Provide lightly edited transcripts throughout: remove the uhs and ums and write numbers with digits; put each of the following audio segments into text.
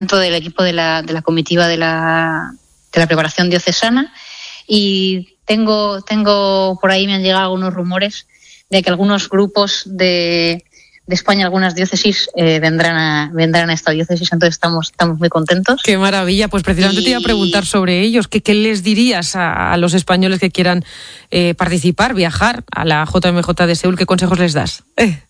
del equipo de la comitiva de la preparación diocesana, y tengo por ahí, me han llegado algunos rumores de que algunos grupos de España, algunas diócesis vendrán a esta diócesis, entonces estamos muy contentos. ¡Qué maravilla! Pues precisamente te iba a preguntar sobre ellos. ¿Qué les dirías a los españoles que quieran participar, viajar a la JMJ de Seúl? ¿Qué consejos les das?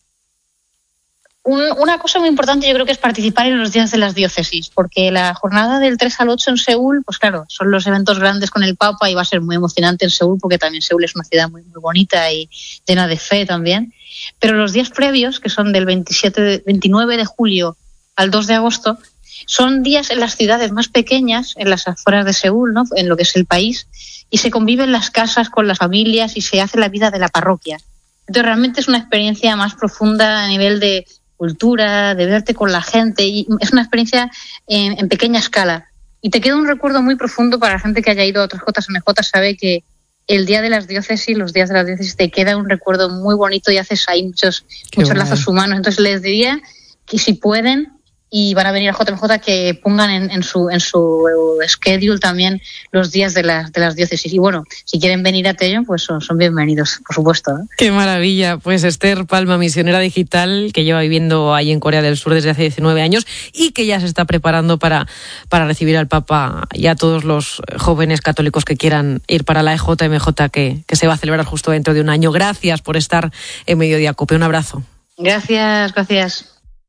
Una cosa muy importante yo creo que es participar en los días de las diócesis, porque la jornada del 3 al 8 en Seúl, pues claro, son los eventos grandes con el Papa y va a ser muy emocionante en Seúl, porque también Seúl es una ciudad muy, muy bonita y llena de fe también. Pero los días previos, que son del 29 de julio al 2 de agosto, son días en las ciudades más pequeñas, en las afueras de Seúl, ¿no?, en lo que es el país, y se convive en las casas con las familias y se hace la vida de la parroquia. Entonces realmente es una experiencia más profunda a nivel de cultura, de verte con la gente, y es una experiencia en pequeña escala. Y te queda un recuerdo muy profundo para la gente que haya ido a otras JMJ, sabe que el día de las diócesis, los días de las diócesis, te queda un recuerdo muy bonito y haces ahí muchos lazos humanos. Entonces les diría que si pueden y van a venir a JMJ, que pongan en su schedule también los días de las diócesis. Y bueno, si quieren venir a Taeyong, pues son bienvenidos, por supuesto, ¿eh? ¡Qué maravilla! Pues Esther Palma, misionera digital, que lleva viviendo ahí en Corea del Sur desde hace 19 años y que ya se está preparando para recibir al Papa y a todos los jóvenes católicos que quieran ir para la JMJ, que se va a celebrar justo dentro de un año. Gracias por estar en Mediodía Cope. Un abrazo. Gracias.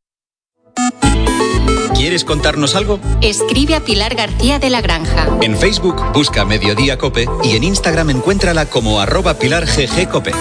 ¿Quieres contarnos algo? Escribe a Pilar García de la Granja. En Facebook busca Mediodía Cope y en Instagram encuéntrala como @PilarGGCope.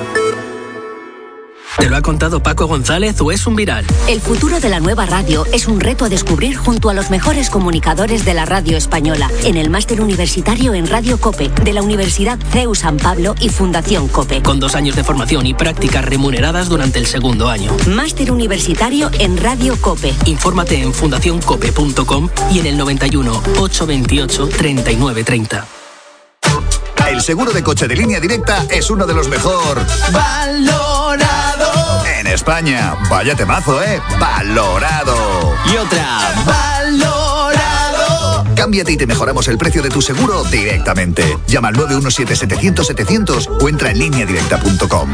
¿Te lo ha contado Paco González o es un viral? El futuro de la nueva radio es un reto a descubrir junto a los mejores comunicadores de la radio española en el Máster Universitario en Radio Cope de la Universidad CEU San Pablo y Fundación Cope. Con 2 años de formación y prácticas remuneradas durante el segundo año. Máster Universitario en Radio Cope. Infórmate en fundacioncope.com y en el 91 828 3930. El seguro de coche de Línea Directa es uno de los mejor valorado en España. Vaya temazo, valorado. Y otra, valorado. Cámbiate y te mejoramos el precio de tu seguro directamente. Llama al 917-700-700 o entra en lineadirecta.com.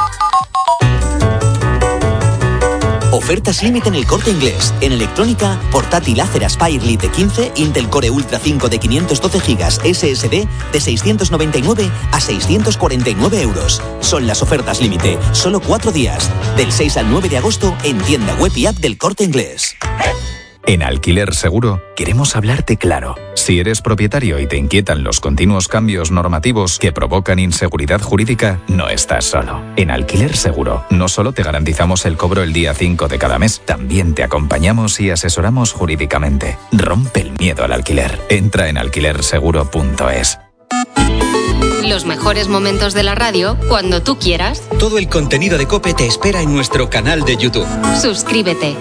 Ofertas límite en El Corte Inglés. En electrónica, portátil Acer Aspire Lite 15, Intel Core Ultra 5 de 512 GB SSD de 699 a 649 euros. Son las ofertas límite. Solo 4 días. Del 6 al 9 de agosto en tienda web y app del Corte Inglés. En Alquiler Seguro queremos hablarte claro. Si eres propietario y te inquietan los continuos cambios normativos que provocan inseguridad jurídica, no estás solo. En Alquiler Seguro no solo te garantizamos el cobro el día 5 de cada mes, también te acompañamos y asesoramos jurídicamente. Rompe el miedo al alquiler. Entra en alquilerseguro.es. Los mejores momentos de la radio cuando tú quieras. Todo el contenido de COPE te espera en nuestro canal de YouTube. Suscríbete.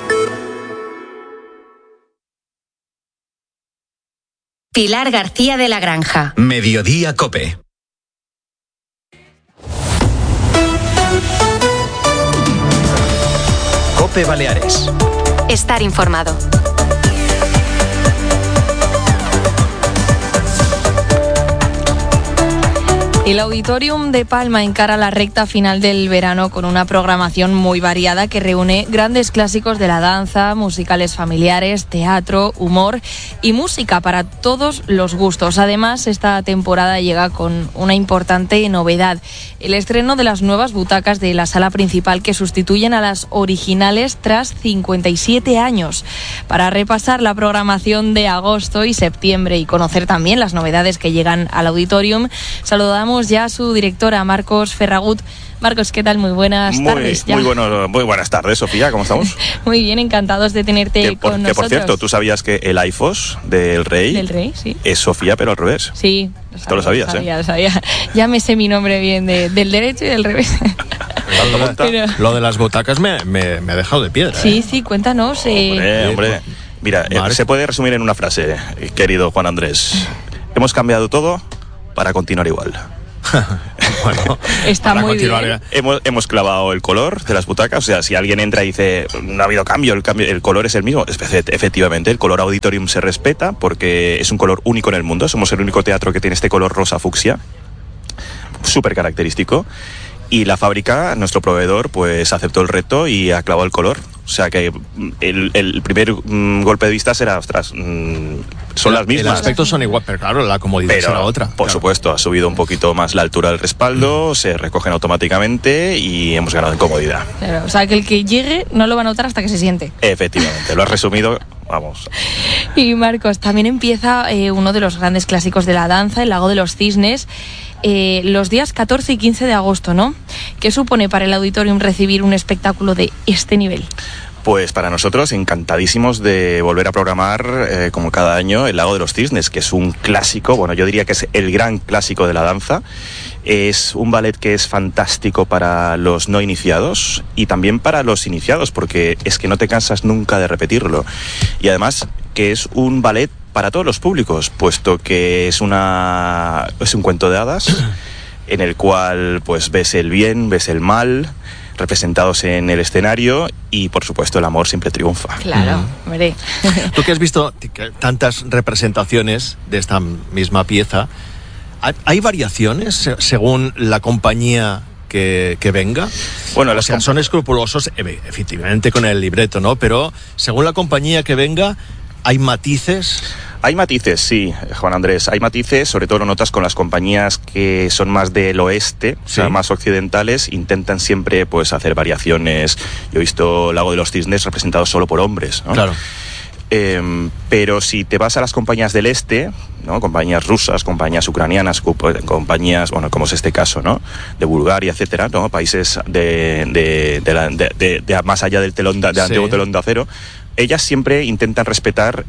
Pilar García de la Granja. Mediodía Cope. Cope Baleares. Estar informado. El Auditorium de Palma encara la recta final del verano con una programación muy variada que reúne grandes clásicos de la danza, musicales familiares, teatro, humor y música para todos los gustos. Además, esta temporada llega con una importante novedad: el estreno de las nuevas butacas de la sala principal que sustituyen a las originales tras 57 años. Para repasar la programación de agosto y septiembre y conocer también las novedades que llegan al Auditorium, saludamos ya a su directora, Marcos Ferragut. Marcos, ¿qué tal? Muy buenas tardes. Muy buenas tardes, Sofía, ¿cómo estamos? Muy bien, encantados de tenerte con nosotros. Que por cierto, ¿tú sabías que el AIFOS del Rey? Del Rey, sí. Es Sofía, pero al revés. Sí. Esto lo sabías, Lo sabía. Ya me sé mi nombre bien del derecho y del revés. Pero... Lo de las butacas me ha dejado de piedra. Sí, cuéntanos. Hombre. Mira, se puede resumir en una frase, querido Juan Andrés. Hemos cambiado todo para continuar igual. Bueno, está muy bien. Hemos clavado el color de las butacas, o sea, si alguien entra y dice no ha habido cambio, el color es el mismo, efectivamente, el color Auditorium se respeta porque es un color único en el mundo, somos el único teatro que tiene este color rosa fucsia, súper característico, y la fábrica, nuestro proveedor, pues aceptó el reto y ha clavado el color. O sea que el primer golpe de vista será, ostras, son las mismas. El aspecto son igual, pero claro, la comodidad será otra. Por supuesto, ha subido un poquito más la altura del respaldo, se recogen automáticamente y hemos ganado en comodidad. Claro, o sea que el que llegue no lo va a notar hasta que se siente. Efectivamente, lo has resumido, vamos. Y Marcos, también empieza uno de los grandes clásicos de la danza, El Lago de los Cisnes, los días 14 y 15 de agosto, ¿no? ¿Qué supone para el Auditorium recibir un espectáculo de este nivel? Pues para nosotros encantadísimos de volver a programar como cada año El Lago de los Cisnes, que es un clásico, bueno, yo diría que es el gran clásico de la danza. Es un ballet que es fantástico para los no iniciados y también para los iniciados, porque es que no te cansas nunca de repetirlo. Y además que es un ballet para todos los públicos, puesto que es un cuento de hadas en el cual pues ves el bien, ves el mal representados en el escenario y por supuesto el amor siempre triunfa. Claro, hombre. Tú que has visto tantas representaciones de esta misma pieza, ¿hay variaciones según la compañía que venga? Bueno, o sea, son escrupulosos efectivamente con el libreto, ¿no? Pero según la compañía que venga, ¿hay matices? Hay matices, sí, Juan Andrés, hay matices, sobre todo lo notas con las compañías que son más del oeste, sí, o sea, más occidentales, intentan siempre pues hacer variaciones. Yo he visto Lago de los Cisnes representado solo por hombres, ¿no? Claro. Pero si te vas a las compañías del este, ¿no? Compañías rusas, compañías ucranianas, compañías, bueno, como es este caso, ¿no? De Bulgaria, etcétera, ¿no? Países de más allá del telón del antiguo telón de acero. Ellas siempre intentan respetar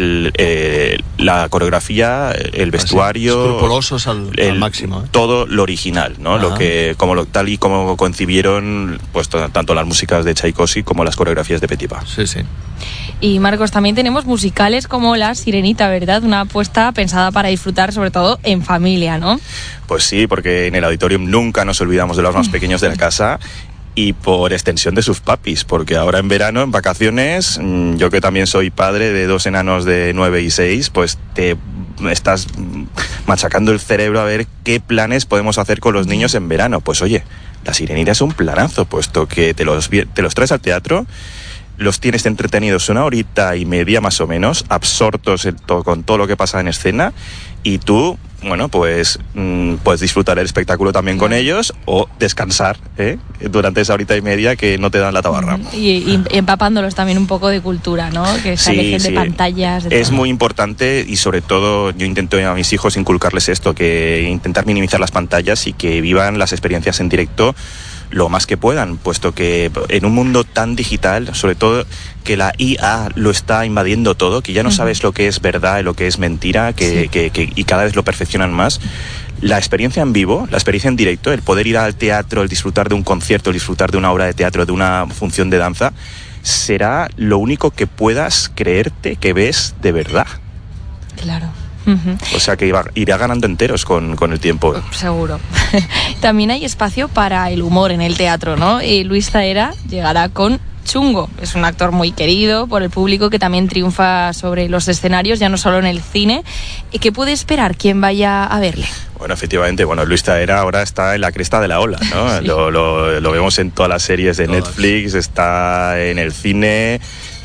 la coreografía, el vestuario, escrupulosos al máximo, todo lo original, ¿no? Lo que tal y como concibieron pues tanto las músicas de Tchaikovsky como las coreografías de Petipa. Sí, sí. Y Marcos, también tenemos musicales como La Sirenita, ¿verdad? Una apuesta pensada para disfrutar sobre todo en familia, ¿no? Pues sí, porque en el Auditorium nunca nos olvidamos de los más pequeños de la casa. Y por extensión de sus papis, porque ahora en verano, en vacaciones, yo que también soy padre de 2 enanos de 9 y 6, pues te estás machacando el cerebro a ver qué planes podemos hacer con los niños en verano. Pues oye, La Sirenita es un planazo, puesto que te los traes al teatro, los tienes entretenidos 1 horita y media más o menos, absortos con todo lo que pasa en escena, y tú, bueno, pues puedes disfrutar el espectáculo también con ellos o descansar durante esa horita y media que no te dan la tabarra. Y empapándolos también un poco de cultura, ¿no? Que se alejen de pantallas. Es muy importante y sobre todo yo intento a mis hijos inculcarles esto, que intentar minimizar las pantallas y que vivan las experiencias en directo lo más que puedan, puesto que en un mundo tan digital, sobre todo que la IA lo está invadiendo todo, que ya no sabes lo que es verdad y lo que es mentira, y cada vez lo perfeccionan más. La experiencia en vivo, la experiencia en directo, el poder ir al teatro, el disfrutar de un concierto, el disfrutar de una obra de teatro, de una función de danza, será lo único que puedas creerte que ves de verdad. Claro. O sea que irá ganando enteros con el tiempo. Seguro. También hay espacio para el humor en el teatro, ¿no? Luis Zaera llegará con Chungo. Es un actor muy querido por el público que también triunfa sobre los escenarios, ya no solo en el cine. ¿Qué puede esperar quien vaya a verle? Bueno, efectivamente, Luis Zaera ahora está en la cresta de la ola, ¿no? Sí. Lo vemos en todas las series de Netflix, está en el cine,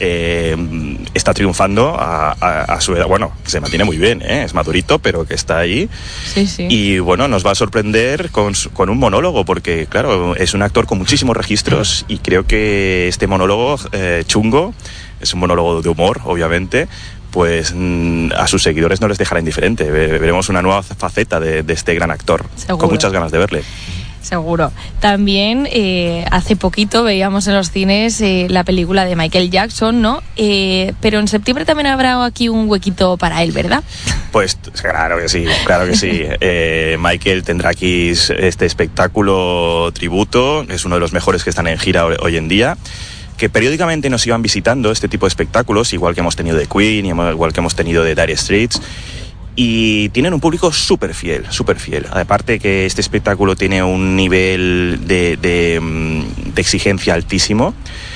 está triunfando a su edad. Bueno, se mantiene muy bien, es madurito, pero que está ahí. Sí, sí. Y bueno, nos va a sorprender con un monólogo, porque claro, es un actor con muchísimos registros y creo que este monólogo, Chungo, es un monólogo de humor, obviamente, pues a sus seguidores no les dejará indiferente. Veremos una nueva faceta de este gran actor. Seguro. Con muchas ganas de verle. Seguro. También hace poquito veíamos en los cines la película de Michael Jackson, ¿no? Pero en septiembre también habrá aquí un huequito para él, ¿verdad? Pues claro que sí, claro que sí. Michael tendrá aquí este espectáculo tributo, es uno de los mejores que están en gira hoy en día, que periódicamente nos iban visitando este tipo de espectáculos, igual que hemos tenido de Queen, igual que hemos tenido de Dire Straits. y tienen un público súper fiel, súper fiel. Aparte que este espectáculo tiene un nivel de exigencia altísimo.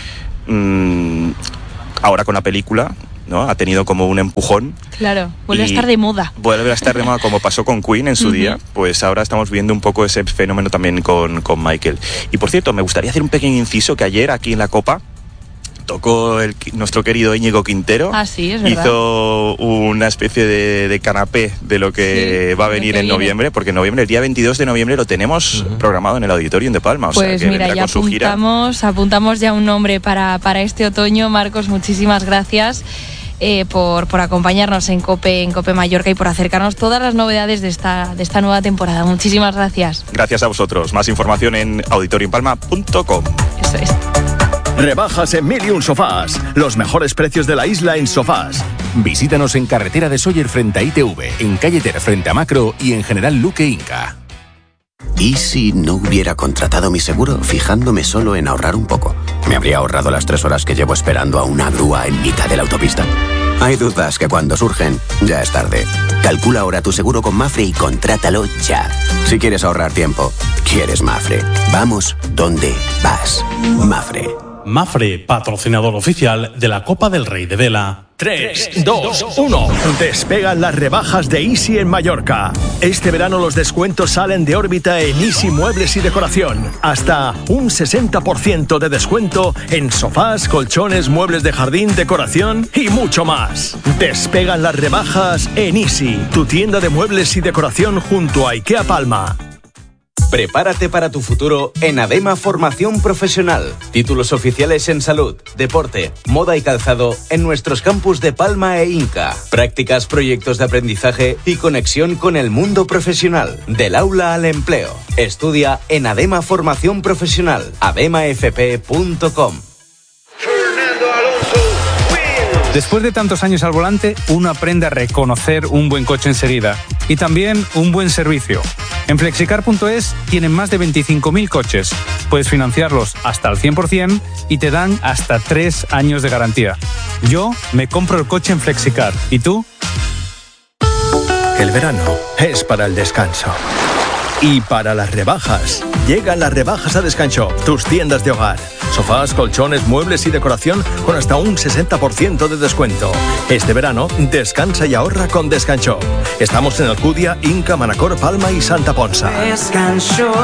Ahora con la película, ¿no? Ha tenido como un empujón. Claro, vuelve a estar de moda. Vuelve a estar de moda, como pasó con Queen en su día. Pues ahora estamos viendo un poco ese fenómeno también con Michael. Y por cierto, me gustaría hacer un pequeño inciso, que ayer aquí en la Copa tocó nuestro querido Íñigo Quintero. Ah, sí, es verdad. Hizo una especie de canapé de lo que va a venir en noviembre, porque en noviembre, el día 22 de noviembre, lo tenemos programado en el Auditorium de Palma. Pues mira, ya apuntamos ya un nombre para este otoño. Marcos, muchísimas gracias por acompañarnos en COPE Mallorca y por acercarnos todas las novedades de esta nueva temporada. Muchísimas gracias. Gracias a vosotros. Más información en auditoriumpalma.com. Eso es. Rebajas en 1001 Sofás. Los mejores precios de la isla en sofás. Visítanos en Carretera de Sóller frente a ITV, en Calle Ter frente a Macro y en General Luque Inca. ¿Y si no hubiera contratado mi seguro fijándome solo en ahorrar un poco? ¿Me habría ahorrado las 3 horas que llevo esperando a una grúa en mitad de la autopista? Hay dudas que cuando surgen, ya es tarde. Calcula ahora tu seguro con Mafre y contrátalo ya. Si quieres ahorrar tiempo, quieres Mafre. Vamos donde vas. Mafre. Mafre, patrocinador oficial de la Copa del Rey de Vela. 3, 2, 1. Despegan las rebajas de Easy en Mallorca. Este verano los descuentos salen de órbita en Easy Muebles y Decoración. Hasta un 60% de descuento en sofás, colchones, muebles de jardín, decoración y mucho más. Despegan las rebajas en Easy, tu tienda de muebles y decoración junto a IKEA Palma. Prepárate para tu futuro en ADEMA Formación Profesional. Títulos oficiales en salud, deporte, moda y calzado en nuestros campus de Palma e Inca. Prácticas, proyectos de aprendizaje y conexión con el mundo profesional. Del aula al empleo. Estudia en ADEMA Formación Profesional. ademafp.com. Después de tantos años al volante, uno aprende a reconocer un buen coche enseguida y también un buen servicio. En Flexicar.es tienen más de 25.000 coches. Puedes financiarlos hasta el 100% y te dan hasta 3 años de garantía. Yo me compro el coche en Flexicar. ¿Y tú? El verano es para el descanso. Y para las rebajas. Llegan las rebajas a Descanshop, tus tiendas de hogar. Sofás, colchones, muebles y decoración con hasta un 60% de descuento. Este verano, descansa y ahorra con Descanshop. Estamos en Alcudia, Inca, Manacor, Palma y Santa Ponsa. Descanshop.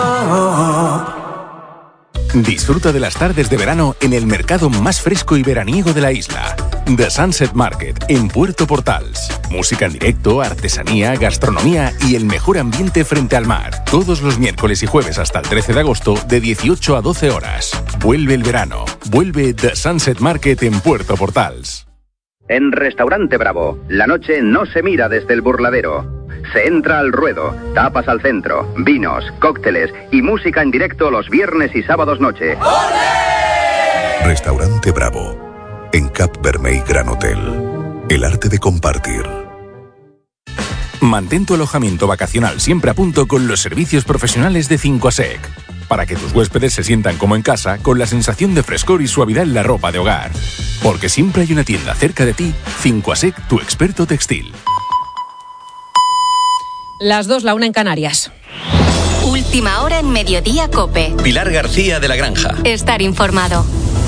Disfruta de las tardes de verano en el mercado más fresco y veraniego de la isla. The Sunset Market, en Puerto Portals. Música en directo, artesanía, gastronomía y el mejor ambiente frente al mar. Todos los miércoles y jueves hasta el 13 de agosto, de 18 a 12 horas. Vuelve el verano. Vuelve The Sunset Market en Puerto Portals. En Restaurante Bravo, la noche no se mira desde el burladero. Se entra al ruedo, tapas al centro, vinos, cócteles y música en directo los viernes y sábados noche. ¡Olé! Restaurante Bravo, en Cap Vermell Gran Hotel. El arte de compartir. Mantén tu alojamiento vacacional siempre a punto con los servicios profesionales de 5ASEC. Para que tus huéspedes se sientan como en casa, con la sensación de frescor y suavidad en la ropa de hogar. Porque siempre hay una tienda cerca de ti. 5ASEC, tu experto textil. Las 2, la 1 en Canarias. Última hora en Mediodía COPE. Pilar García de la Granja. Estar informado.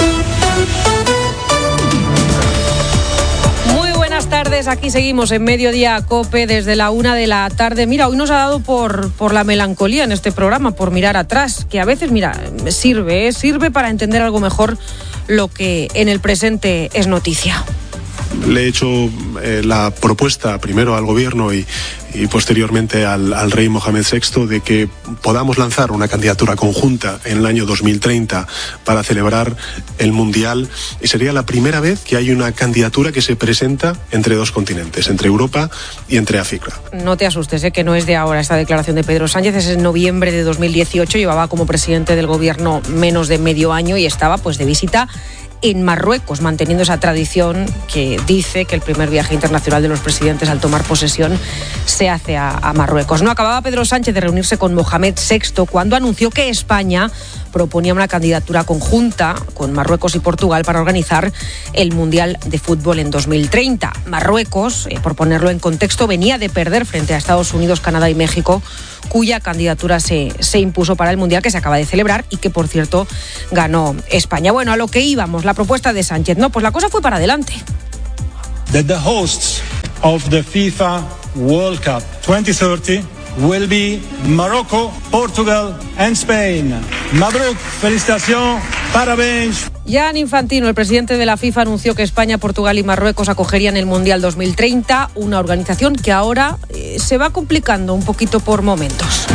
Buenas tardes, aquí seguimos en Mediodía COPE desde la 1 de la tarde. Mira, hoy nos ha dado por la melancolía en este programa, por mirar atrás, que a veces, mira, sirve para entender algo mejor lo que en el presente es noticia. Le he hecho la propuesta primero al gobierno y posteriormente al rey Mohamed VI de que podamos lanzar una candidatura conjunta en el año 2030 para celebrar el Mundial, y sería la primera vez que hay una candidatura que se presenta entre dos continentes, entre Europa y entre África. No te asustes, que no es de ahora esta declaración de Pedro Sánchez, es en noviembre de 2018, llevaba como presidente del gobierno menos de medio año y estaba pues de visita en Marruecos, manteniendo esa tradición que dice que el primer viaje internacional de los presidentes al tomar posesión se hace a Marruecos. No acababa Pedro Sánchez de reunirse con Mohamed VI cuando anunció que España proponía una candidatura conjunta con Marruecos y Portugal para organizar el Mundial de Fútbol en 2030. Marruecos, por ponerlo en contexto, venía de perder frente a Estados Unidos, Canadá y México, cuya candidatura se impuso para el Mundial que se acaba de celebrar y que, por cierto, ganó España. Bueno, a lo que íbamos, la propuesta de Sánchez. No, pues la cosa fue para adelante. That the hosts of the FIFA World Cup 2030 will be Morocco, Portugal and Spain. Mabruk, felicitación, parabéns. Gianni Infantino, el presidente de la FIFA, anunció que España, Portugal y Marruecos acogerían el Mundial 2030, una organización que ahora se va complicando un poquito por momentos.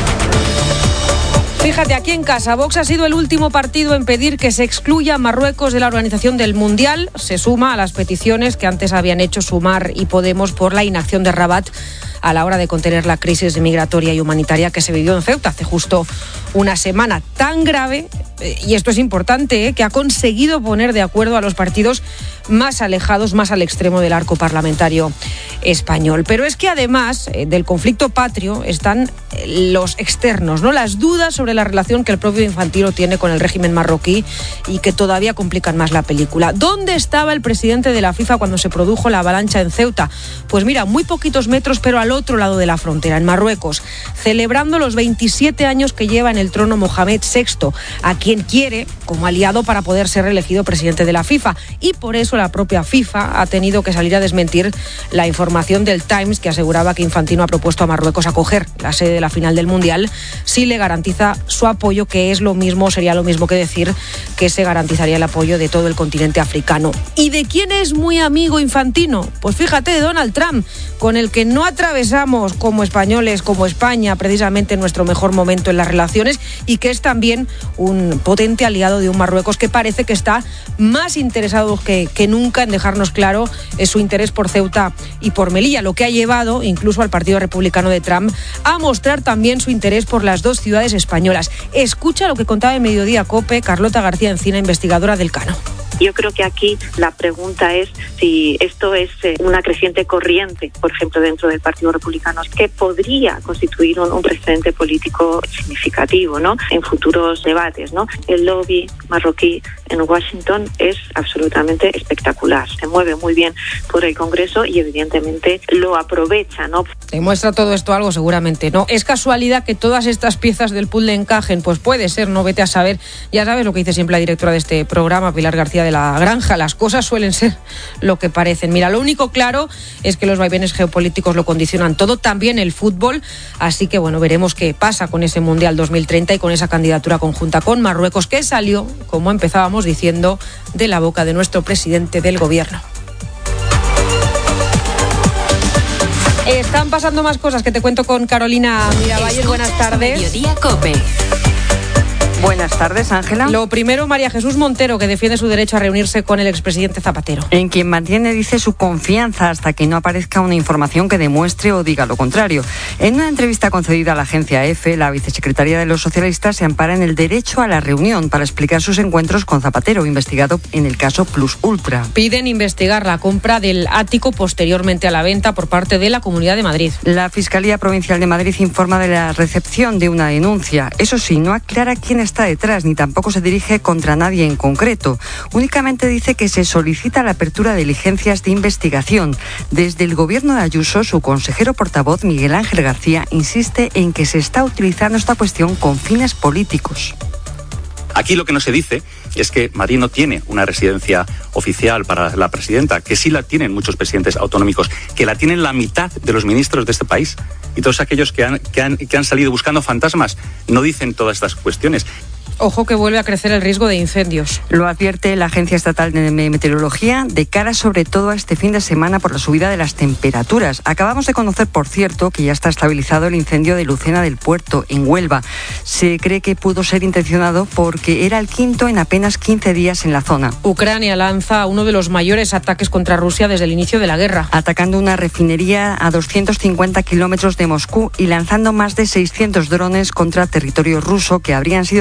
Fíjate, aquí en casa, Vox ha sido el último partido en pedir que se excluya a Marruecos de la organización del Mundial. Se suma a las peticiones que antes habían hecho Sumar y Podemos por la inacción de Rabat a la hora de contener la crisis migratoria y humanitaria que se vivió en Ceuta hace justo una semana. Tan grave, y esto es importante, que ha conseguido poner de acuerdo a los partidos más alejados, más al extremo del arco parlamentario español. Pero es que además del conflicto patrio están los externos, ¿no? Las dudas sobre la relación que el propio Infantino tiene con el régimen marroquí y que todavía complican más la película. ¿Dónde estaba el presidente de la FIFA cuando se produjo la avalancha en Ceuta? Pues mira, muy poquitos metros, pero al otro lado de la frontera, en Marruecos, celebrando los 27 años que lleva en el trono Mohamed VI, a quien quiere como aliado para poder ser reelegido presidente de la FIFA. Y por eso la propia FIFA ha tenido que salir a desmentir la información del Times que aseguraba que Infantino ha propuesto a Marruecos acoger la sede de la final del Mundial si le garantiza su apoyo, que es lo mismo, sería lo mismo que decir que se garantizaría el apoyo de todo el continente africano. ¿Y de quién es muy amigo Infantino? Pues fíjate, de Donald Trump, con el que no atravesamos como españoles, como España, precisamente nuestro mejor momento en las relaciones, y que es también un potente aliado de un Marruecos que parece que está más interesado que nunca en dejarnos claro su interés por Ceuta y por Melilla, lo que ha llevado incluso al Partido Republicano de Trump a mostrar también su interés por las dos ciudades españolas. Escucha lo que contaba en Mediodía COPE Carlota García Encina, investigadora del Cano. Yo creo que aquí la pregunta es si esto es una creciente corriente, por ejemplo, dentro del Partido Republicano, que podría constituir un precedente político significativo, ¿no?, en futuros debates, ¿no? El lobby marroquí en Washington es absolutamente espectacular. Se mueve muy bien por el Congreso y evidentemente lo aprovecha, ¿no? ¿Demuestra todo esto algo? Seguramente no. ¿Es casualidad que todas estas piezas del puzzle encajen? Pues puede ser, no, vete a saber. Ya sabes lo que dice siempre la directora de este programa, Pilar García de la Granja, las cosas suelen ser lo que parecen. Mira, lo único claro es que los vaivenes geopolíticos lo condicionan todo, también el fútbol, así que bueno, veremos qué pasa con ese Mundial 2030 y con esa candidatura conjunta con Marruecos que salió, como empezábamos diciendo, de la boca de nuestro presidente del gobierno. Están pasando más cosas que te cuento con Carolina Miravalles. Buenas tardes. Mediodía COPE. Buenas tardes, Ángela. Lo primero, María Jesús Montero, que defiende su derecho a reunirse con el expresidente Zapatero. En quien mantiene, dice, su confianza hasta que no aparezca una información que demuestre o diga lo contrario. En una entrevista concedida a la agencia EFE, la vicesecretaria de los socialistas se ampara en el derecho a la reunión para explicar sus encuentros con Zapatero, investigado en el caso Plus Ultra. Piden investigar la compra del ático posteriormente a la venta por parte de la Comunidad de Madrid. La Fiscalía Provincial de Madrid informa de la recepción de una denuncia. Eso sí, no aclara quién está detrás, ni tampoco se dirige contra nadie en concreto. Únicamente dice que se solicita la apertura de diligencias de investigación. Desde el gobierno de Ayuso, su consejero portavoz, Miguel Ángel García, insiste en que se está utilizando esta cuestión con fines políticos. Aquí lo que no se dice es que Madrid no tiene una residencia oficial para la presidenta, que sí la tienen muchos presidentes autonómicos, que la tienen la mitad de los ministros de este país. Y todos aquellos que han salido buscando fantasmas no dicen todas estas cuestiones. Ojo que vuelve a crecer el riesgo de incendios. Lo advierte la Agencia Estatal de Meteorología de cara sobre todo a este fin de semana por la subida de las temperaturas. Acabamos de conocer, por cierto, que ya está estabilizado el incendio de Lucena del Puerto, en Huelva. Se cree que pudo ser intencionado porque era el quinto en apenas 15 días en la zona. Ucrania lanza uno de los mayores ataques contra Rusia desde el inicio de la guerra. Atacando una refinería a 250 kilómetros de Moscú y lanzando más de 600 drones contra territorio ruso que habrían sido derribados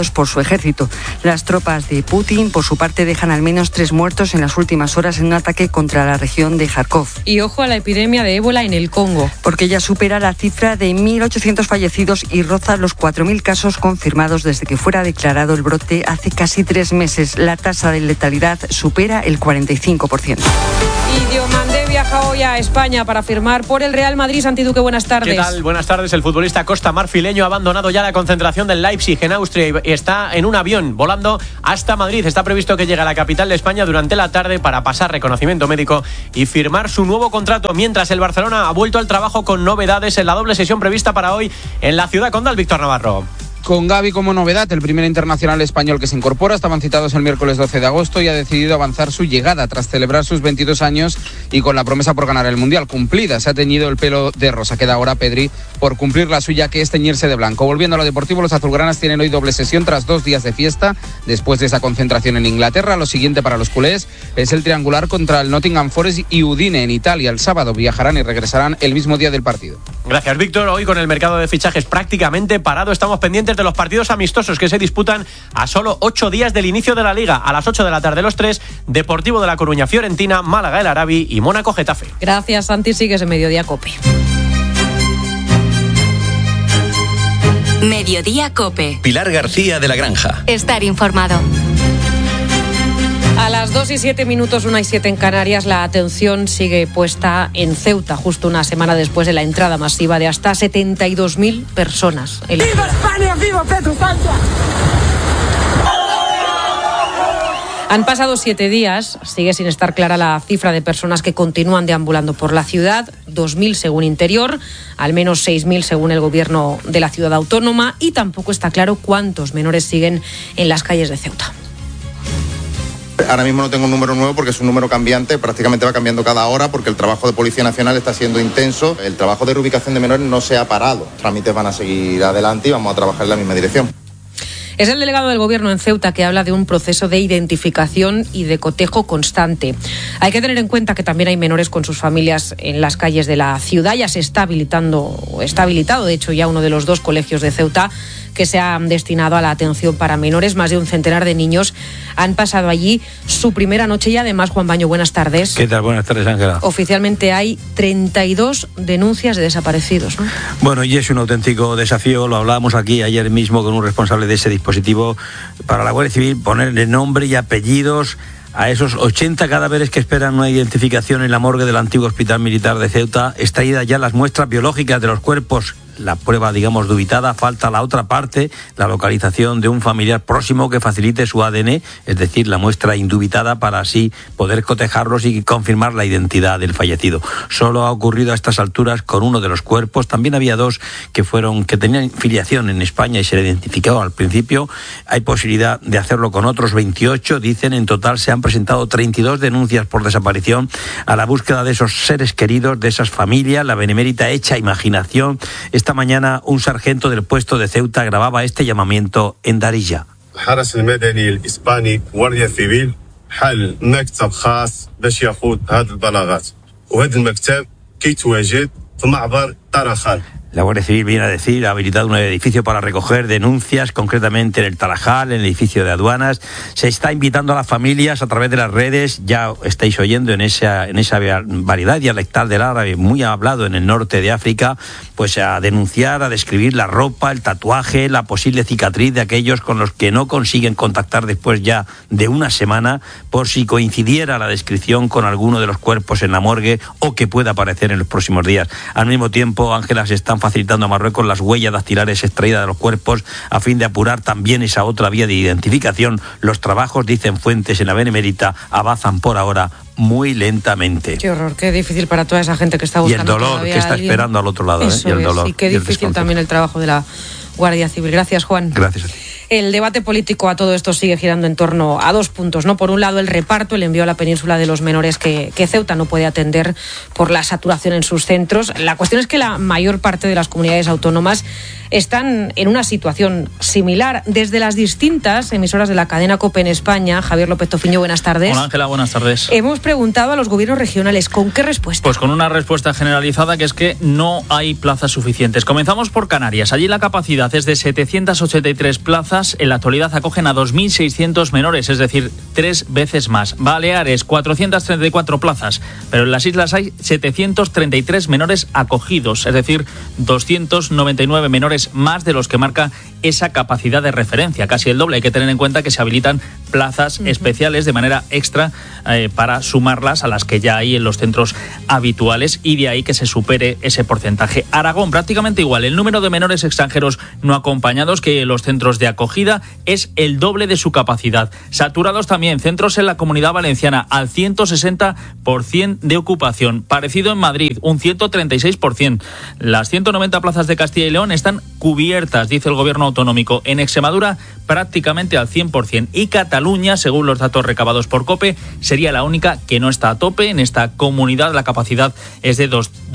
cometidos por su ejército. Las tropas de Putin, por su parte, dejan al menos 3 muertos en las últimas horas en un ataque contra la región de Kharkov. Y ojo a la epidemia de ébola en el Congo. Porque ya supera la cifra de 1.800 fallecidos y roza los 4.000 casos confirmados desde que fuera declarado el brote hace casi 3 meses. La tasa de letalidad supera el 45%. Y Diomandé viaja hoy a España para firmar por el Real Madrid. Santi Duque, buenas tardes. ¿Qué tal? Buenas tardes. El futbolista costa marfileño ha abandonado ya la concentración del Leipzig en Austria y está en un avión volando hasta Madrid. Está previsto que llegue a la capital de España durante la tarde para pasar reconocimiento médico y firmar su nuevo contrato, mientras el Barcelona ha vuelto al trabajo con novedades en la doble sesión prevista para hoy en la Ciudad Condal. Víctor Navarro. Con Gavi como novedad, el primer internacional español que se incorpora. Estaban citados el miércoles 12 de agosto y ha decidido avanzar su llegada tras celebrar sus 22 años y con la promesa por ganar el Mundial cumplida. Se ha teñido el pelo de rosa. Queda ahora Pedri por cumplir la suya, que es teñirse de blanco. Volviendo a lo deportivo, los azulgranas tienen hoy doble sesión tras 2 días de fiesta. Después de esa concentración en Inglaterra, lo siguiente para los culés es el triangular contra el Nottingham Forest y Udine en Italia. El sábado viajarán y regresarán el mismo día del partido. Gracias, Víctor. Hoy, con el mercado de fichajes prácticamente parado, estamos pendientes de los partidos amistosos que se disputan a solo 8 días del inicio de la Liga. A las 8 de la tarde los 3, Deportivo de La Coruña Fiorentina, Málaga El Arabi y Mónaco Getafe. Gracias, Santi. Sigues en Mediodía COPE. Mediodía COPE. Pilar García de la Granja. Estar informado. A las 2:07, 1:07 en Canarias, la atención sigue puesta en Ceuta, justo una semana después de la entrada masiva de hasta 72.000 personas. ¡Viva España! ¡Viva Pedro Sánchez! Han pasado 7 días, sigue sin estar clara la cifra de personas que continúan deambulando por la ciudad, 2.000 según Interior, al menos 6.000 según el gobierno de la ciudad autónoma, y tampoco está claro cuántos menores siguen en las calles de Ceuta. Ahora mismo no tengo un número nuevo porque es un número cambiante, prácticamente va cambiando cada hora porque el trabajo de Policía Nacional está siendo intenso. El trabajo de reubicación de menores no se ha parado. Los trámites van a seguir adelante y vamos a trabajar en la misma dirección. Es el delegado del Gobierno en Ceuta que habla de un proceso de identificación y de cotejo constante. Hay que tener en cuenta que también hay menores con sus familias en las calles de la ciudad. Ya se está habilitado, de hecho, ya uno de los 2 colegios de Ceuta que se han destinado a la atención para menores. Más de un centenar de niños han pasado allí su primera noche y además, Juan Baño, buenas tardes. ¿Qué tal? Buenas tardes, Ángela. Oficialmente hay 32 denuncias de desaparecidos, ¿no? Bueno, y es un auténtico desafío, lo hablábamos aquí ayer mismo con un responsable de ese dispositivo para la Guardia Civil, ponerle nombre y apellidos a esos 80 cadáveres que esperan una identificación en la morgue del antiguo Hospital Militar de Ceuta. Extraídas ya las muestras biológicas de los cuerpos, la prueba, digamos, dubitada, falta la otra parte, la localización de un familiar próximo que facilite su ADN, es decir, la muestra indubitada, para así poder cotejarlos y confirmar la identidad del fallecido. Solo ha ocurrido a estas alturas con uno de los cuerpos. También había 2 que tenían filiación en España y se le identificó al principio. Hay posibilidad de hacerlo con otros 28. Dicen, en total se han presentado 32 denuncias por desaparición a la búsqueda de esos seres queridos, de esas familias. La benemérita hecha imaginación. Esta mañana un sargento del puesto de Ceuta grababa este llamamiento en Darija. الحرس المدني الإسباني Guardia Civil حل مكتب خاص باش ياخذ هذه البلاغات وهذا المكتب كيتواجد في معبر طرخان. La Guardia Civil viene a decir, ha habilitado un edificio para recoger denuncias, concretamente en el Tarajal, en el edificio de aduanas. Se está invitando a las familias a través de las redes, ya estáis oyendo en esa variedad dialectal del árabe, muy hablado en el norte de África, pues a denunciar, a describir la ropa, el tatuaje, la posible cicatriz de aquellos con los que no consiguen contactar después ya de una semana, por si coincidiera la descripción con alguno de los cuerpos en la morgue o que pueda aparecer en los próximos días. Al mismo tiempo, Ángela, se están facilitando a Marruecos las huellas dactilares extraídas de los cuerpos a fin de apurar también esa otra vía de identificación. Los trabajos, dicen fuentes en la Benemérita, avanzan por ahora muy lentamente. Qué horror, qué difícil para toda esa gente que está buscando. Y el dolor que está esperando al otro lado. Eso y el dolor. Y qué difícil también el trabajo de la Guardia Civil. Gracias, Juan. Gracias a ti. El debate político a todo esto sigue girando en torno a 2 puntos, ¿no? Por un lado, el reparto, el envío a la península de los menores que Ceuta no puede atender por la saturación en sus centros. La cuestión es que la mayor parte de las comunidades autónomas están en una situación similar. Desde las distintas emisoras de la cadena COPE en España, Javier López Tofiño, buenas tardes. Hola, Ángela, buenas tardes. Hemos preguntado a los gobiernos regionales, ¿con qué respuesta? Pues con una respuesta generalizada, que es que no hay plazas suficientes. Comenzamos por Canarias. Allí la capacidad es de 783 plazas plazas en la actualidad acogen a 2.600 menores, es decir, 3 veces más. Baleares, 434 plazas, pero en las islas hay 733 menores acogidos, es decir, 299 menores más de los que marca esa capacidad de referencia, casi el doble. Hay que tener en cuenta que se habilitan plazas especiales de manera extra para sumarlas a las que ya hay en los centros habituales, y de ahí que se supere ese porcentaje. Aragón, prácticamente igual. El número de menores extranjeros no acompañados que los centros de acogida es el doble de su capacidad. Saturados también centros en la Comunidad Valenciana al 160% de ocupación. Parecido en Madrid, un 136%. Las 190 plazas de Castilla y León están cubiertas, dice el gobierno autonómico. En Extremadura, prácticamente al 100%. Y Cataluña, según los datos recabados por COPE, sería la única que no está a tope. En esta comunidad la capacidad es de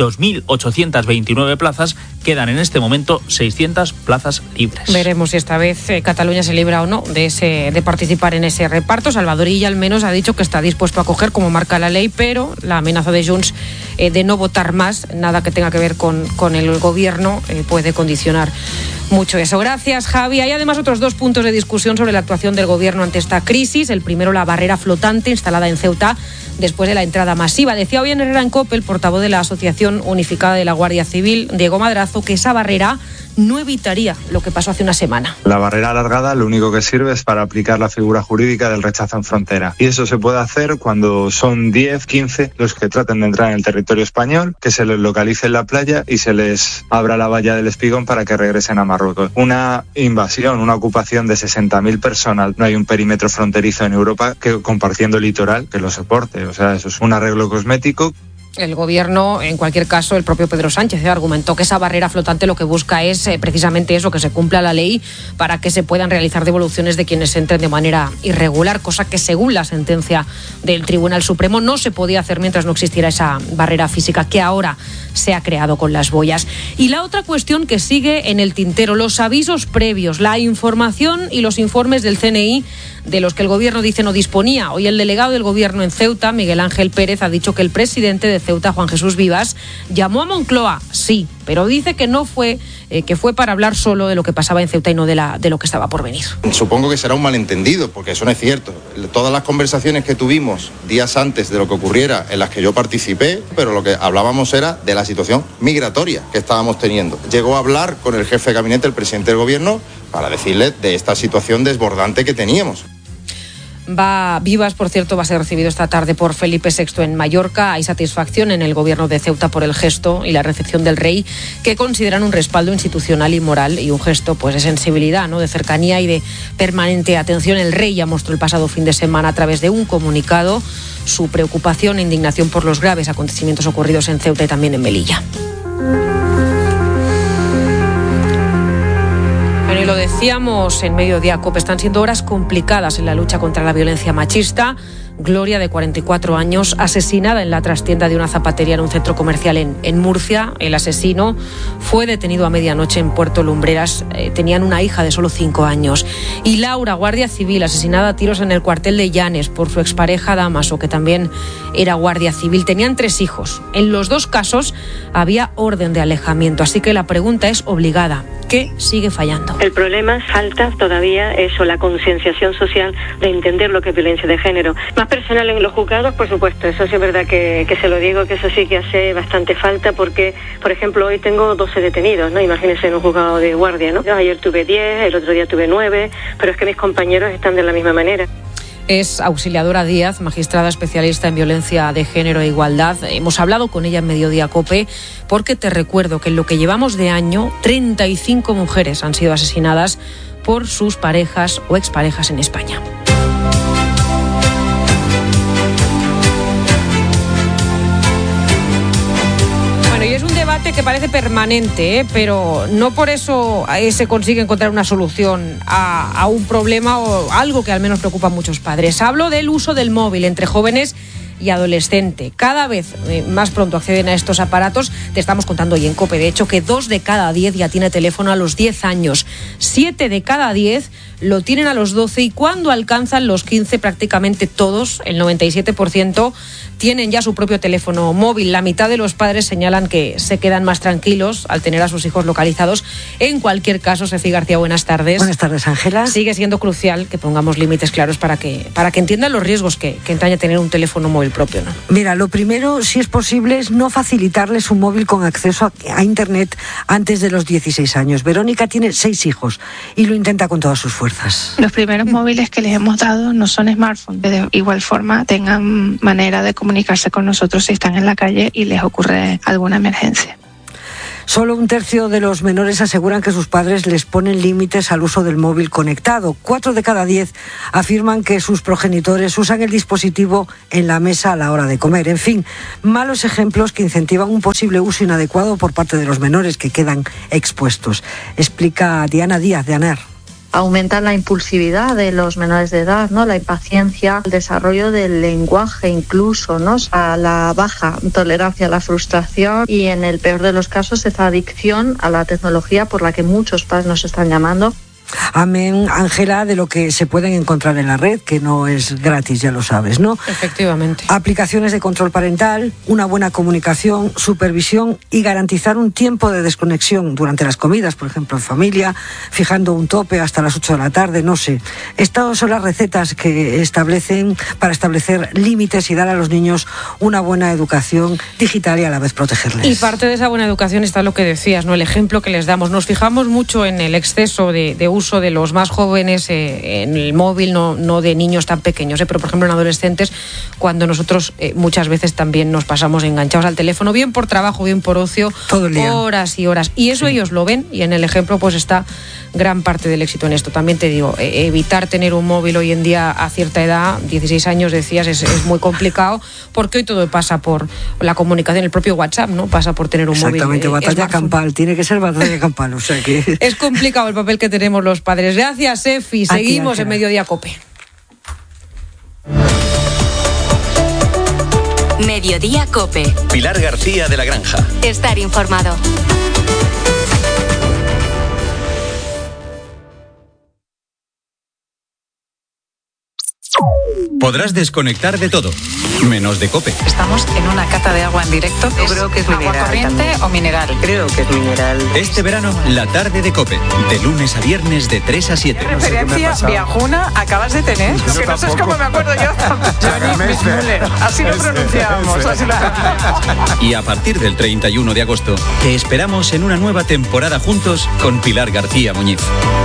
2.829 plazas. Quedan en este momento 600 plazas libres. Veremos si esta vez Cataluña se libra o no de participar en ese reparto. Salvador Illa al menos ha dicho que está dispuesto a acoger como marca la ley, pero la amenaza de Junts de no votar más, nada que tenga que ver con el gobierno, puede condicionar mucho eso. Gracias, Javi. Hay además otros 2 puntos de discusión sobre la actuación del gobierno ante esta crisis. El primero, la barrera flotante instalada en Ceuta después de la entrada masiva. Decía hoy en Herrera en COPE el portavoz de la Asociación Unificada de la Guardia Civil, Diego Madrazo, que esa barrera no evitaría lo que pasó hace una semana. La barrera alargada lo único que sirve es para aplicar la figura jurídica del rechazo en frontera. Y eso se puede hacer cuando son 10, 15 los que traten de entrar en el territorio español, que se les localice en la playa y se les abra la valla del Espigón para que regresen a Marruecos. Una invasión, una ocupación de 60.000 personas. No hay un perímetro fronterizo en Europa que compartiendo litoral que lo soporte. O sea, eso es un arreglo cosmético. El gobierno, en cualquier caso, el propio Pedro Sánchez argumentó que esa barrera flotante lo que busca es precisamente eso, que se cumpla la ley para que se puedan realizar devoluciones de quienes entren de manera irregular, cosa que según la sentencia del Tribunal Supremo no se podía hacer mientras no existiera esa barrera física que ahora se ha creado con las boyas. Y la otra cuestión que sigue en el tintero, los avisos previos, la información y los informes del CNI de los que el gobierno dice no disponía. Hoy el delegado del gobierno en Ceuta, Miguel Ángel Pérez, ha dicho que el presidente de Ceuta, Juan Jesús Vivas, llamó a Moncloa, sí, pero dice que no fue, que fue para hablar solo de lo que pasaba en Ceuta y no de lo que estaba por venir. Supongo que será un malentendido, porque eso no es cierto. Todas las conversaciones que tuvimos días antes de lo que ocurriera, en las que yo participé, pero lo que hablábamos era de la situación migratoria que estábamos teniendo. Llegó a hablar con el jefe de gabinete, el presidente del gobierno, para decirle de esta situación desbordante que teníamos. Vivas, por cierto, va a ser recibido esta tarde por Felipe VI en Mallorca. Hay satisfacción en el gobierno de Ceuta por el gesto y la recepción del rey, que consideran un respaldo institucional y moral y un gesto pues de sensibilidad, ¿no?, de cercanía y de permanente atención. El rey ya mostró el pasado fin de semana a través de un comunicado su preocupación e indignación por los graves acontecimientos ocurridos en Ceuta y también en Melilla. Y lo decíamos en Mediodía COPE, están siendo horas complicadas en la lucha contra la violencia machista. Gloria, de 44 años, asesinada en la trastienda de una zapatería en un centro comercial en Murcia. El asesino fue detenido a medianoche en Puerto Lumbreras. Tenían una hija de solo 5 años. Y Laura, guardia civil, asesinada a tiros en el cuartel de Llanes por su expareja Damaso, que también era guardia civil. Tenían 3 hijos. En los 2 casos había orden de alejamiento. Así que la pregunta es obligada. ¿Qué sigue fallando? El problema falta todavía eso, la concienciación social de entender lo que es violencia de género. Más personal en los juzgados, por supuesto, eso sí es verdad que se lo digo, que eso sí que hace bastante falta, porque, por ejemplo, hoy tengo 12 detenidos, ¿no? Imagínense en un juzgado de guardia, ¿no? Yo ayer tuve 10, el otro día tuve 9, pero es que mis compañeros están de la misma manera. Es Auxiliadora Díaz, magistrada especialista en violencia de género e igualdad. Hemos hablado con ella en Mediodía COPE porque te recuerdo que en lo que llevamos de año, 35 mujeres han sido asesinadas por sus parejas o exparejas en España. Bueno, y es un debate que parece permanente, pero no por eso se consigue encontrar una solución a un problema o algo que al menos preocupa a muchos padres. Hablo del uso del móvil entre jóvenes y adolescente. Cada vez más pronto acceden a estos aparatos. Te estamos contando hoy en COPE, de hecho, que 2 de cada 10 ya tiene teléfono a los 10 años. 7 de cada 10 lo tienen a los 12 y cuando alcanzan los 15 prácticamente todos, el 97%, tienen ya su propio teléfono móvil. La mitad de los padres señalan que se quedan más tranquilos al tener a sus hijos localizados. En cualquier caso, Sefi García, buenas tardes. Buenas tardes, Ángela. Sigue siendo crucial que pongamos límites claros para que entiendan los riesgos que entraña tener un teléfono móvil propio, ¿no? Mira, lo primero, si es posible, es no facilitarles un móvil con acceso a Internet antes de los 16 años. Verónica tiene 6 hijos y lo intenta con todas sus fuerzas. Los primeros móviles que les hemos dado no son smartphones. De igual forma, tengan manera de comunicarse con nosotros si están en la calle y les ocurre alguna emergencia. Solo 1/3 de los menores aseguran que sus padres les ponen límites al uso del móvil conectado. 4 de cada 10 afirman que sus progenitores usan el dispositivo en la mesa a la hora de comer. En fin, malos ejemplos que incentivan un posible uso inadecuado por parte de los menores que quedan expuestos. Explica Diana Díaz de ANER. Aumentan la impulsividad de los menores de edad, ¿no? La impaciencia, el desarrollo del lenguaje incluso, ¿no? A la baja tolerancia a la frustración y en el peor de los casos esa adicción a la tecnología por la que muchos padres nos están llamando. Amén, Ángela, de lo que se pueden encontrar en la red, que no es gratis, ya lo sabes, ¿no? Efectivamente. Aplicaciones de control parental, una buena comunicación, supervisión y garantizar un tiempo de desconexión durante las comidas, por ejemplo, en familia, fijando un tope hasta las 8 de la tarde, no sé. Estas son las recetas que establecen para establecer límites y dar a los niños una buena educación digital y a la vez protegerles. Y parte de esa buena educación está lo que decías, ¿no? El ejemplo que les damos. Nos fijamos mucho en el exceso de uso de los más jóvenes en el móvil, no de niños tan pequeños, pero por ejemplo en adolescentes, cuando nosotros muchas veces también nos pasamos enganchados al teléfono, bien por trabajo, bien por ocio, todo el día, horas y horas, y eso sí. Ellos lo ven y en el ejemplo pues está gran parte del éxito en esto. También te digo, evitar tener un móvil hoy en día a cierta edad, 16 años decías, es muy complicado, porque hoy todo pasa por la comunicación, el propio WhatsApp, ¿no? Pasa por tener un móvil. Exactamente, batalla campal, tiene que ser batalla campal, o sea que... Es complicado el papel que tenemos los padres. Gracias, Sefi. Seguimos en Mediodía COPE. Mediodía COPE. Pilar García de la Granja. Estar informado. Podrás desconectar de todo, menos de COPE. Estamos en una cata de agua en directo. Yo creo que es mineral. ¿Agua corriente también o mineral? Creo que es mineral. Este verano, la tarde de COPE. De lunes a viernes de 3 a 7. ¿Qué referencia viajuna acabas de tener? Lo que no sé es cómo me acuerdo yo. Así lo pronunciamos. Y a partir del 31 de agosto, te esperamos en una nueva temporada juntos con Pilar García Muñiz.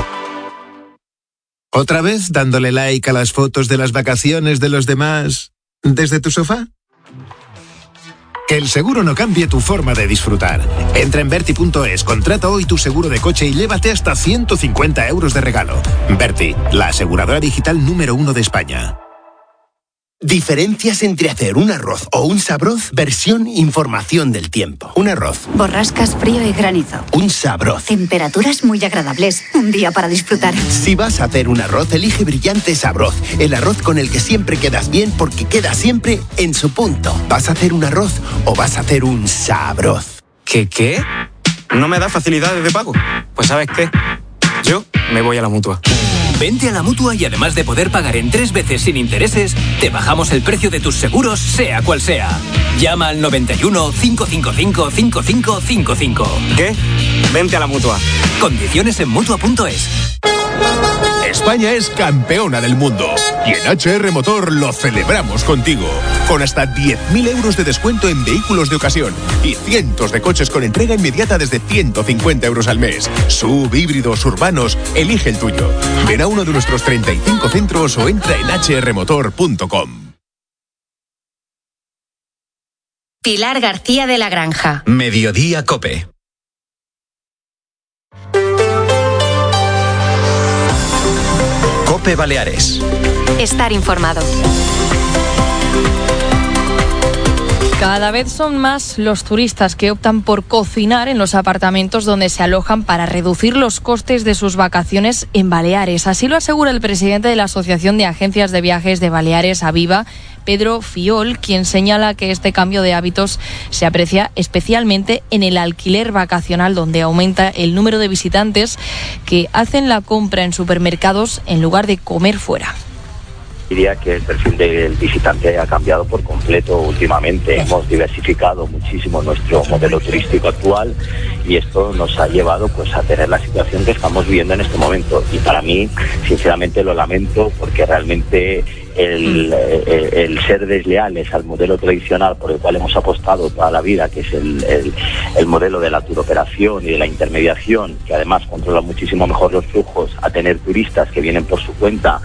¿Otra vez dándole like a las fotos de las vacaciones de los demás desde tu sofá? Que el seguro no cambie tu forma de disfrutar. Entra en Berti.es, contrata hoy tu seguro de coche y llévate hasta 150 euros de regalo. Berti, la aseguradora digital número 1 de España. Diferencias entre hacer un arroz o un sabroz, versión información del tiempo. Un arroz. Borrascas, frío y granizo. Un sabroz. Temperaturas muy agradables. Un día para disfrutar. Si vas a hacer un arroz, elige Brillante Sabroz. El arroz con el que siempre quedas bien porque queda siempre en su punto. ¿Vas a hacer un arroz o vas a hacer un sabroz? ¿Qué? ¿No me da facilidades de pago? Pues ¿sabes qué? Yo me voy a la Mutua. Vente a la Mutua y además de poder pagar en 3 veces sin intereses, te bajamos el precio de tus seguros, sea cual sea. Llama al 91 555 5555. ¿Qué? Vente a la Mutua. Condiciones en Mutua.es. España es campeona del mundo y en HR Motor lo celebramos contigo. Con hasta 10.000 euros de descuento en vehículos de ocasión y cientos de coches con entrega inmediata desde 150 euros al mes. SUV, híbridos, urbanos, elige el tuyo. Ven a uno de nuestros 35 centros o entra en hrmotor.com. Pilar García de la Granja. Mediodía COPE. COPE Baleares. Estar informado. Cada vez son más los turistas que optan por cocinar en los apartamentos donde se alojan para reducir los costes de sus vacaciones en Baleares. Así lo asegura el presidente de la Asociación de Agencias de Viajes de Baleares, Aviva, Pedro Fiol, quien señala que este cambio de hábitos se aprecia especialmente en el alquiler vacacional, donde aumenta el número de visitantes que hacen la compra en supermercados en lugar de comer fuera. Diría que el perfil del visitante ha cambiado por completo últimamente. Hemos diversificado muchísimo nuestro modelo turístico actual y esto nos ha llevado pues a tener la situación que estamos viviendo en este momento. Y para mí, sinceramente, lo lamento porque realmente el ser desleales al modelo tradicional por el cual hemos apostado toda la vida, que es el modelo de la turoperación y de la intermediación, que además controla muchísimo mejor los flujos, a tener turistas que vienen por su cuenta,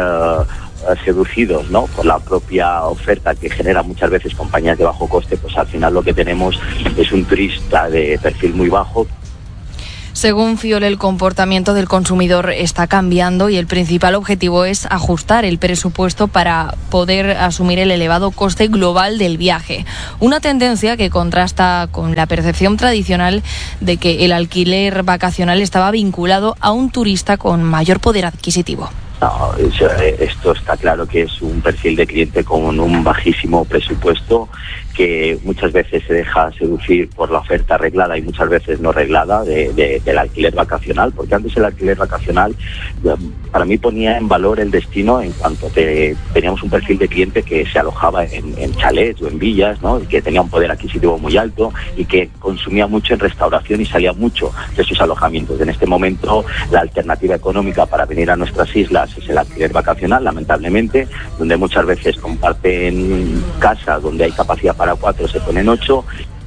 seducidos, ¿no?, por la propia oferta que genera muchas veces compañías de bajo coste, pues al final lo que tenemos es un turista de perfil muy bajo. Según Fiol, el comportamiento del consumidor está cambiando y el principal objetivo es ajustar el presupuesto para poder asumir el elevado coste global del viaje. Una tendencia que contrasta con la percepción tradicional de que el alquiler vacacional estaba vinculado a un turista con mayor poder adquisitivo. No, esto está claro que es un perfil de cliente con un bajísimo presupuesto que muchas veces se deja seducir por la oferta arreglada y muchas veces no arreglada del alquiler vacacional, porque antes el alquiler vacacional para mí ponía en valor el destino en cuanto teníamos un perfil de cliente que se alojaba en chalets o en villas, ¿no?, y que tenía un poder adquisitivo muy alto y que consumía mucho en restauración y salía mucho de sus alojamientos. En este momento la alternativa económica para venir a nuestras islas es el alquiler vacacional, lamentablemente, donde muchas veces comparten casa donde hay capacidad para 4, se ponen 8.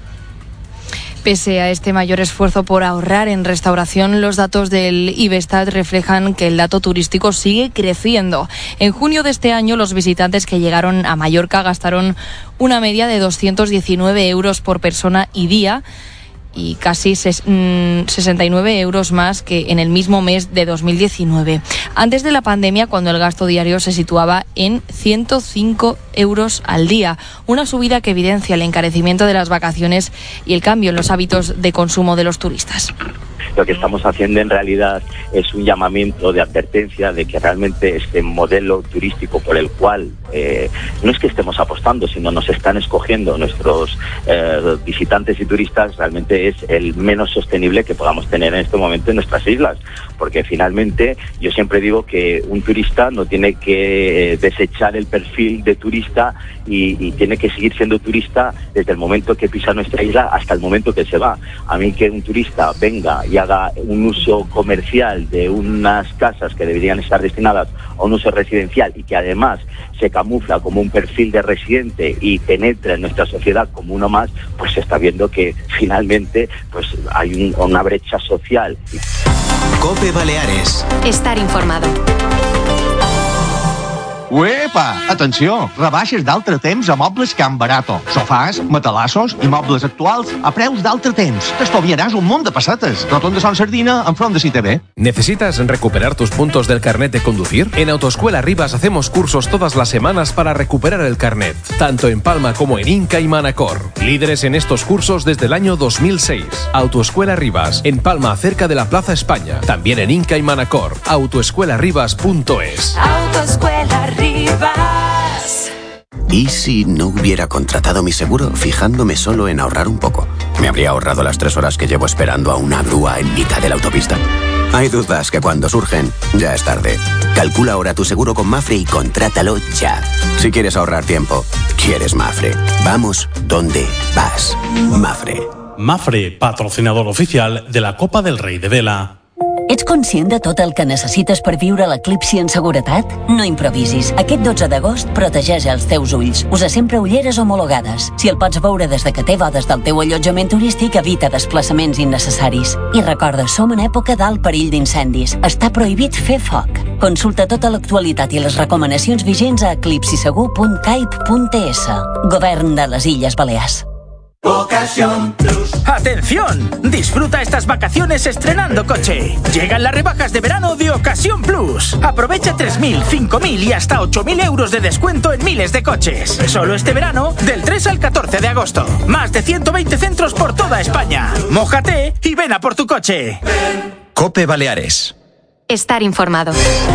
Pese a este mayor esfuerzo por ahorrar en restauración, los datos del Ivestat reflejan que el dato turístico sigue creciendo. En junio de este año, los visitantes que llegaron a Mallorca gastaron una media de 219 euros por persona y día, y casi 69 euros más que en el mismo mes de 2019. Antes de la pandemia, cuando el gasto diario se situaba en 105 euros al día, una subida que evidencia el encarecimiento de las vacaciones y el cambio en los hábitos de consumo de los turistas. Lo que estamos haciendo en realidad es un llamamiento de advertencia de que realmente este modelo turístico por el cual no es que estemos apostando, sino nos están escogiendo nuestros visitantes y turistas, realmente es el menos sostenible que podamos tener en este momento en nuestras islas, porque finalmente yo siempre digo que un turista no tiene que desechar el perfil de turista y tiene que seguir siendo turista desde el momento que pisa nuestra isla hasta el momento que se va. A mí que un turista venga y haga un uso comercial de unas casas que deberían estar destinadas a un uso residencial y que además se camufla como un perfil de residente y penetra en nuestra sociedad como uno más, pues se está viendo que finalmente pues hay una brecha social. COPE Baleares. Estar informado. Uepa! Atenció! Rebaixes d'altre temps a Mobles Can Barato. Sofàs, matalassos i mobles actuals a preus d'altre temps. T'estalviaràs un munt de pessetes. Rotón de Son Sardina, enfront de CITV. ¿Necesitas recuperar tus puntos del carnet de conducir? En Autoescuela Rivas hacemos cursos todas las semanas para recuperar el carnet, tanto en Palma como en Inca y Manacor. Líderes en estos cursos desde el año 2006. Autoescuela Rivas, en Palma, cerca de la Plaza España. También en Inca y Manacor. Autoescuelarivas.es. Autoescuela Rivas. ¿Y si no hubiera contratado mi seguro fijándome solo en ahorrar un poco? ¿Me habría ahorrado las 3 horas que llevo esperando a una grúa en mitad de la autopista? Hay dudas que cuando surgen ya es tarde. Calcula ahora tu seguro con Mafre y contrátalo ya. Si quieres ahorrar tiempo, quieres Mafre. Vamos donde vas. Mafre. Mafre, patrocinador oficial de la Copa del Rei de Vela. Ets conscient de tot el que necessites per viure l'eclipsi en seguretat? No improvisis. Aquest 12 d'agost protegeix els teus ulls. Usa sempre ulleres homologades. Si el pots veure des de que té bodes del teu allotjament turístic, evita desplaçaments innecessaris. I recorda, som en època d'alt perill d'incendis. Està prohibit fer foc. Consulta tota l'actualitat i les recomanacions vigents a eclipsisegur.caip.es. Govern de les Illes Balears. Ocasión Plus. ¡Atención! Disfruta estas vacaciones estrenando coche. Llegan las rebajas de verano de Ocasión Plus. Aprovecha 3.000, 5.000 y hasta 8.000 euros de descuento en miles de coches. Solo este verano, del 3 al 14 de agosto. Más de 120 centros por toda España. Mójate y ven a por tu coche. COPE Baleares. Estar informado.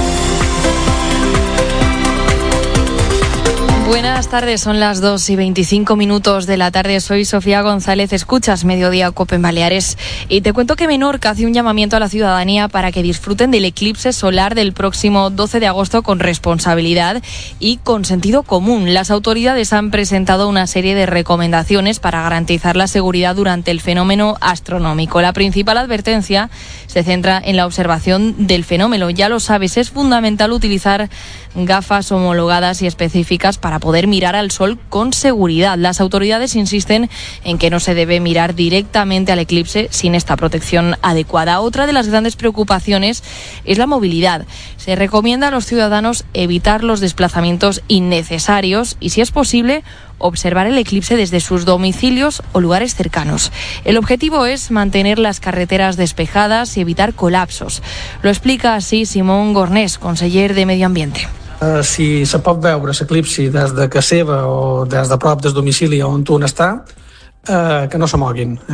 Buenas tardes, son las 2:25 de la tarde. Soy Sofía González, escuchas Mediodía COPE en Baleares y te cuento que Menorca hace un llamamiento a la ciudadanía para que disfruten del eclipse solar del próximo 12 de agosto con responsabilidad y con sentido común. Las autoridades han presentado una serie de recomendaciones para garantizar la seguridad durante el fenómeno astronómico. La principal advertencia se centra en la observación del fenómeno. Ya lo sabes, es fundamental utilizar gafas homologadas y específicas para poder mirar al sol con seguridad. Las autoridades insisten en que no se debe mirar directamente al eclipse sin esta protección adecuada. Otra de las grandes preocupaciones es la movilidad. Se recomienda a los ciudadanos evitar los desplazamientos innecesarios y, si es posible, observar el eclipse desde sus domicilios o lugares cercanos. El objetivo es mantener las carreteres despejadas y evitar colapsos. Lo explica así Simón Gornés, conseller de Medio Ambiente. Si se pot veure l'eclipsi des de casa seva o des de prop del domicili on un està, que no se moguin.